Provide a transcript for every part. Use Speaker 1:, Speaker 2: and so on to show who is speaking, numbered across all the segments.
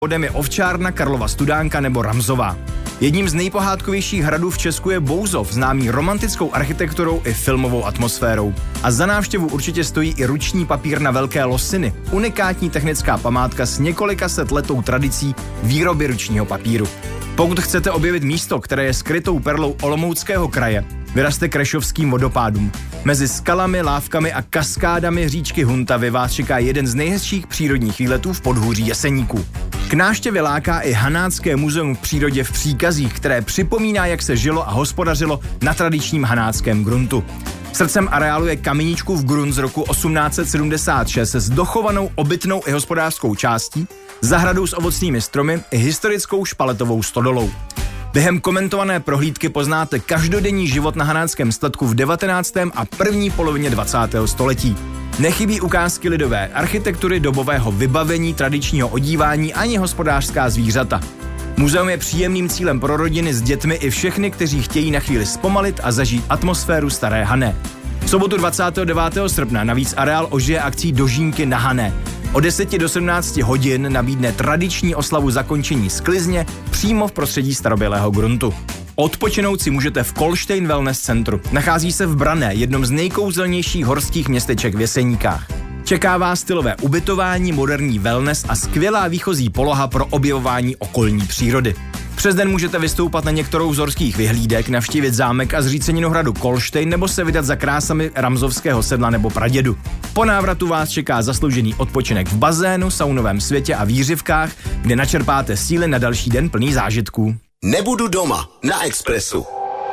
Speaker 1: Vodem je Ovčárna, Karlova Studánka nebo Ramzová. Jedním z nejpohádkovějších hradů v Česku je Bouzov, známý romantickou architekturou i filmovou atmosférou. A za návštěvu určitě stojí i ruční papír na Velké Losiny, unikátní technická památka s několika set letou tradicí výroby ručního papíru. Pokud chcete objevit místo, které je skrytou perlou Olomouckého kraje, vyrazte k Rešovským vodopádům. Mezi skalami, lávkami a kaskádami říčky Huntavy vás čeká jeden z nejhezčích přírodních výletů v podhůří Jeseníků. K návštěvě láká i Hanácké muzeum v přírodě v Příkazích, které připomíná, jak se žilo a hospodařilo na tradičním hanáckém gruntu. Srdcem areálu je Kameničkův grunt z roku 1876 s dochovanou obytnou i hospodářskou částí, zahradou s ovocnými stromy i historickou špaletovou stodolou. Během komentované prohlídky poznáte každodenní život na hanáckém statku v 19. a první polovině 20. století. Nechybí ukázky lidové architektury, dobového vybavení, tradičního odívání ani hospodářská zvířata. Muzeum je příjemným cílem pro rodiny s dětmi i všechny, kteří chtějí na chvíli zpomalit a zažít atmosféru Staré Hané. V sobotu 29. srpna navíc areál ožije akcí Dožínky na Hané. Od 10 do 17 hodin nabídne tradiční oslavu zakončení sklizně přímo v prostředí starobylého gruntu. Odpočinout si můžete v Kolštejn Wellness centru. Nachází se v Branné, jednom z nejkouzelnějších horských městeček v Jeseníkách. Čeká vás stylové ubytování, moderní wellness a skvělá výchozí poloha pro objevování okolní přírody. Přes den můžete vystoupat na některou z horských vyhlídek, navštívit zámek a zříceninu hradu Kolštejn nebo se vydat za krásami Ramzovského sedla nebo Pradědu. Po návratu vás čeká zasloužený odpočinek v bazénu, saunovém světě a výřivkách, kde načerpáte síly na další den plný zážitků.
Speaker 2: Nebudu doma na Expressu.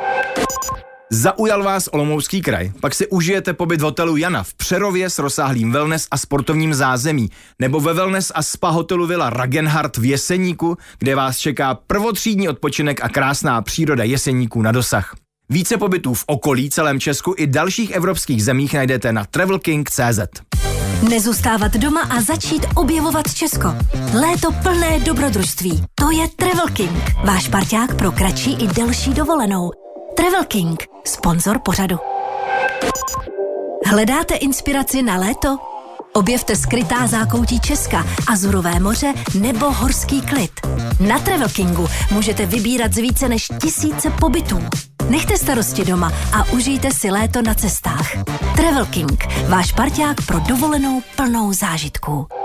Speaker 1: Zaujal vás Olomoucký kraj? Pak si užijete pobyt v hotelu Jana v Přerově s rozsáhlým wellness a sportovním zázemí, nebo ve wellness a spa hotelu Villa Ragenhardt v Jeseníku, kde vás čeká prvotřídní odpočinek a krásná příroda Jeseníků na dosah. Více pobytů v okolí, celém Česku i dalších evropských zemích najdete na travelking.cz.
Speaker 3: Nezůstávat doma a začít objevovat Česko. Léto plné dobrodružství. To je Travel King, váš parťák pro kratší i delší dovolenou. Travel King, sponzor pořadu. Hledáte inspiraci na léto? Objevte skrytá zákoutí Česka, Azurové moře nebo horský klid. Na Travel Kingu můžete vybírat z více než 1000 pobytů. Nechte starosti doma a užijte si léto na cestách. Travel King, váš parťák pro dovolenou plnou zážitků.